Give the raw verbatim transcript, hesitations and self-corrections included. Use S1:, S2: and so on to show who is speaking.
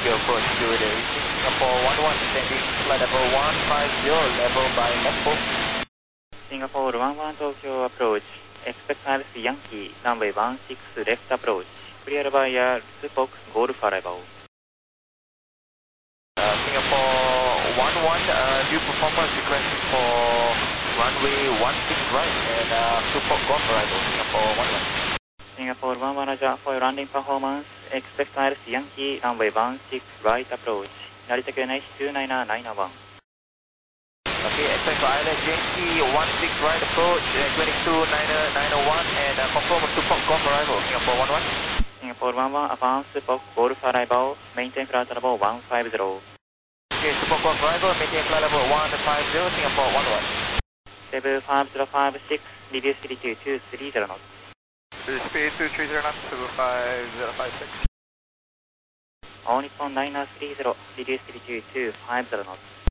S1: Tokyo approach to the reaching Singapore one one, descending flight level one five zero, level by Lempo.
S2: Singapore one one Tokyo approach, expect five Yankee, runway one six left approach, clear via Spock Golf arrival.
S1: Uh, Singapore one one, uh, due performance requesting for runway one six right and uh, Spock Golf arrival, Singapore one one.
S2: Singapore one one Roger for landing performance, expect five Yankee, runway one six right approach, Narita Q N H two nine nine one.
S1: Okay, expect for Island Yankee one six right approach, uh, twenty-two nine nine one and uh, confirm Spock Golf arrival, Singapore one one.
S2: Singapore one one, advance Spock Golf arrival, maintain flight level one five zero.
S1: Okay, Spock Golf arrival, maintain flight level one five zero, Singapore one one.
S2: Level five zero five six, reduce altitude two three zero knots.
S1: Speed two three zero knots, two five zero five six.
S2: All Nippon nine three zero, reduce altitude two five zero knots.